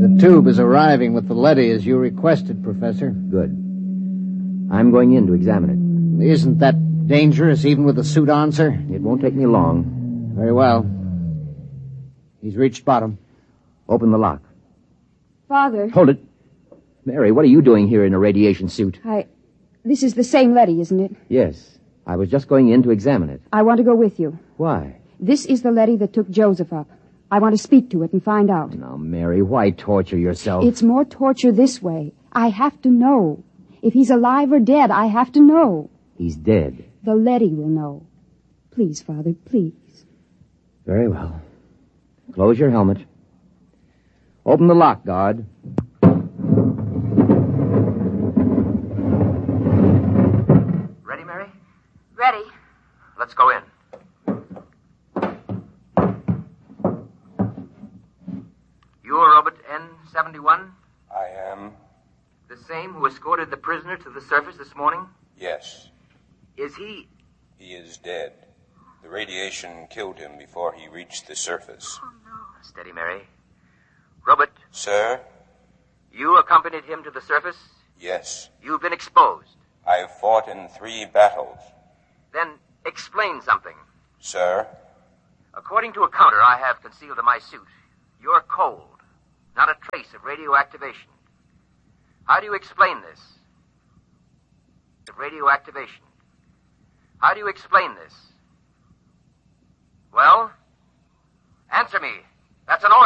The tube is arriving with the leady as you requested, Professor. Good. I'm going in to examine it. Isn't that dangerous, even with the suit on, sir? It won't take me long. Very well. He's reached bottom. Open the lock. Father. Hold it. Mary, what are you doing here in a radiation suit? This is the same leady, isn't it? Yes. I was just going in to examine it. I want to go with you. Why? This is the leady that took Joseph up. I want to speak to it and find out. Now, Mary, why torture yourself? It's more torture this way. I have to know. If he's alive or dead, I have to know. He's dead. The leady will know. Please, Father, please. Very well. Close your helmet. Open the lock, guard. Ready, Mary? Ready. Let's go in. You're Robert N-71? I am. The same who escorted the prisoner to the surface this morning? Yes. Is he... He is dead. The radiation killed him before he reached the surface. Oh, no. Steady, Mary. Robert, Sir? you accompanied him to the surface? Yes. You've been exposed. I have fought in 3 battles. Then explain something. Sir? According to a counter I have concealed in my suit, you're cold. Not a trace of radioactivation. How do you explain this? Of radioactivation. How do you explain this? Well? Answer me. That's an order.